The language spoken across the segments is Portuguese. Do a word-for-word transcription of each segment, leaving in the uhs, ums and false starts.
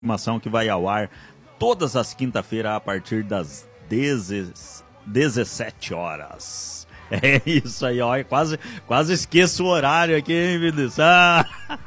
Programação que vai ao ar todas as quinta-feiras a partir das dezessete horas. É isso aí, ó. Quase, quase esqueço o horário aqui, hein, Vinícius? Ah!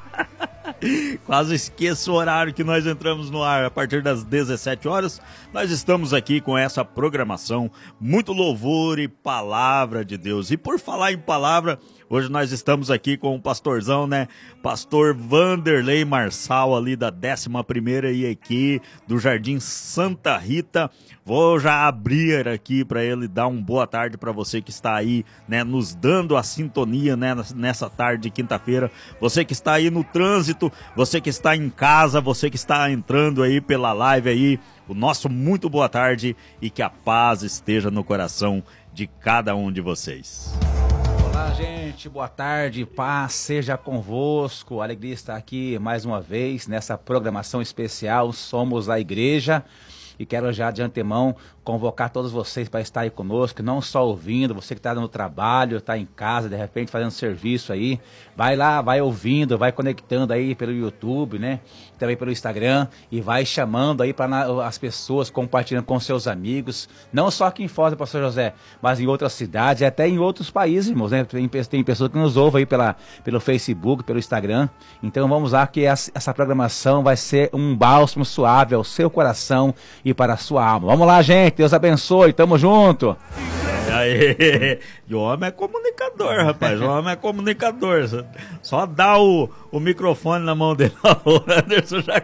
Quase esqueço o horário que nós entramos no ar a partir das dezessete horas. Nós estamos aqui com essa programação, muito louvor e palavra de Deus. E por falar em palavra, hoje nós estamos aqui com o pastorzão, né? Pastor Vanderlei Marçal, ali da décima primeira I E Q do Jardim Santa Rita. Vou já abrir aqui para ele dar uma boa tarde para você que está aí, né, nos dando a sintonia, né, nessa tarde de quinta-feira. Você que está aí no trânsito, você que está em casa, você que está entrando aí pela live aí, o nosso muito boa tarde e que a paz esteja no coração de cada um de vocês. Olá, gente, boa tarde, paz seja convosco. Alegria estar aqui mais uma vez nessa programação especial Somos a Igreja. E quero já de antemão convocar todos vocês para estar aí conosco, não só ouvindo, você que está no trabalho, está em casa, de repente fazendo serviço aí, vai lá, vai ouvindo, vai conectando aí pelo YouTube, né, também pelo Instagram, e vai chamando aí para as pessoas, compartilhando com seus amigos, não só aqui em Foz do Pastor José, mas em outras cidades, até em outros países, irmãos, né, tem, tem pessoas que nos ouvem aí pela, pelo Facebook, pelo Instagram. Então vamos lá que essa, essa programação vai ser um bálsamo suave ao seu coração e para a sua alma. Vamos lá, gente. Deus abençoe, tamo junto. É, aí. E o homem é comunicador, rapaz. O homem é comunicador. Só dá o, o microfone na mão dele. O Anderson já,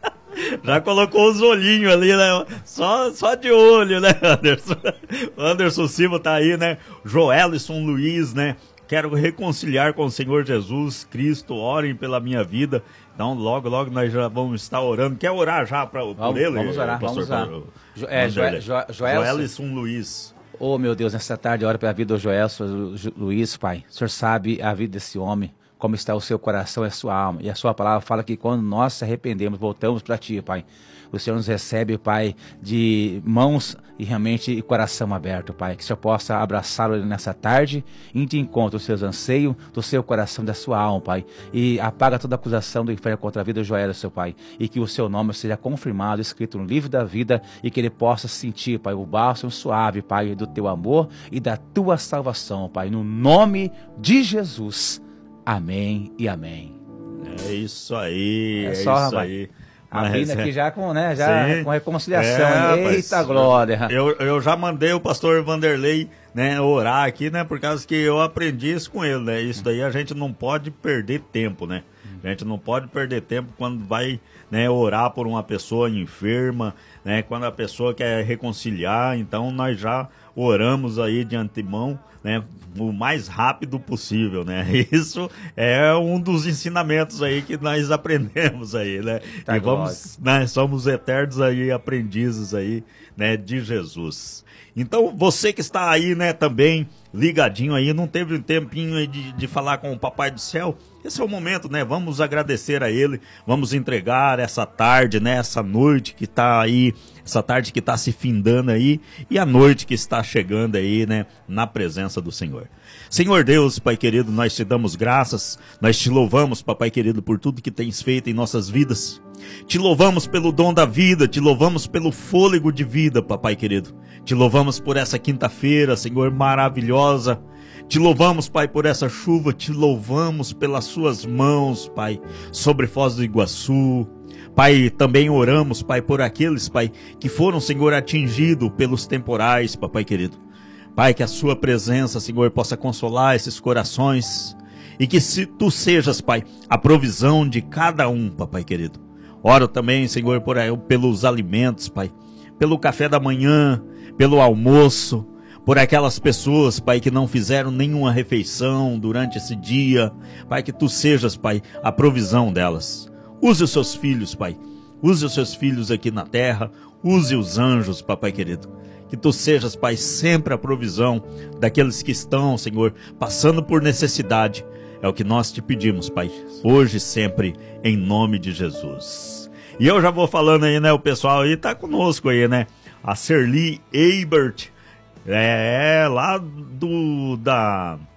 já colocou os olhinhos ali, né? Só, só de olho, né, Anderson? O Anderson Silva tá aí, né? Joelison Luiz, né? Quero reconciliar com o Senhor Jesus Cristo, orem pela minha vida. Então, logo, logo nós já vamos estar orando. Quer orar já pra, por vamos, ele? Vamos orar, pastor, vamos orar. Jo, é, jo, jo, Joelison Luiz. Oh, meu Deus, nessa tarde, ora pela vida do Joelson Luiz, Pai. O Senhor sabe a vida desse homem, como está o seu coração e a sua alma. E a sua palavra fala que quando nós se arrependemos, voltamos para Ti, Pai. O Senhor nos recebe, Pai, de mãos e realmente e coração aberto, Pai. Que o Senhor possa abraçá-lo nessa tarde e de encontro os seus anseios, do seu coração, da sua alma, Pai. E apaga toda acusação do inferno contra a vida do Joel, seu Pai. E que o seu nome seja confirmado, escrito no livro da vida e que ele possa sentir, Pai, o bálsamo suave, Pai, do teu amor e da tua salvação, Pai. No nome de Jesus. Amém e amém. É isso aí, é, é só, isso rapaz. aí. Abrindo aqui já com, né, já Sim. com reconciliação. É, Eita, glória. Eu, eu já mandei o pastor Vanderlei, né, orar aqui, né, por causa que eu aprendi isso com ele, né? Isso daí a gente não pode perder tempo, né? A gente não pode perder tempo quando vai, né, orar por uma pessoa enferma, né? Quando a pessoa quer reconciliar, então nós já oramos aí de antemão, né, o mais rápido possível, né? Isso é um dos ensinamentos aí que nós aprendemos aí, né? Tá, e vamos, nós somos eternos aí aprendizes aí, né, de Jesus. Então, você que está aí, né, também ligadinho aí, não teve um tempinho aí de, de falar com o Papai do Céu, esse é o momento, né? Vamos agradecer a Ele, vamos entregar essa tarde, né? Essa noite que está aí, essa tarde que está se findando aí e a noite que está chegando aí, né? Na presença do Senhor. Senhor Deus, Pai querido, nós te damos graças, nós te louvamos, Papai querido, por tudo que tens feito em nossas vidas. Te louvamos pelo dom da vida, te louvamos pelo fôlego de vida, Papai querido. Te louvamos por essa quinta-feira, Senhor, maravilhosa. Te louvamos, Pai, por essa chuva, te louvamos pelas suas mãos, Pai, sobre Foz do Iguaçu. Pai, também oramos, Pai, por aqueles, Pai, que foram, Senhor, atingidos pelos temporais, Papai querido. Pai, que a sua presença, Senhor, possa consolar esses corações e que se tu sejas, Pai, a provisão de cada um, Papai querido. Oro também, Senhor, por, pelos alimentos, Pai, pelo café da manhã, pelo almoço, por aquelas pessoas, Pai, que não fizeram nenhuma refeição durante esse dia. Pai, que tu sejas, Pai, a provisão delas. Use os seus filhos, Pai. Use os seus filhos aqui na terra. Use os anjos, Papai querido. Que tu sejas, Pai, sempre a provisão daqueles que estão, Senhor, passando por necessidade. É o que nós te pedimos, Pai, hoje e sempre, em nome de Jesus. E eu já vou falando aí, né, o pessoal aí tá conosco aí, né? A Serli Eibert, é, lá do, da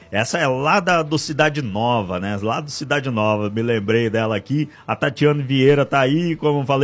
Essa é lá da, do Cidade Nova, né? Lá do Cidade Nova, me lembrei dela aqui. A Tatiane Vieira tá aí, como eu falei.